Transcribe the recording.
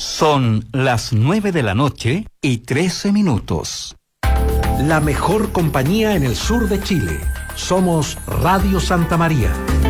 Son las 9:13 La mejor compañía en el sur de Chile. Somos Radio Santa María.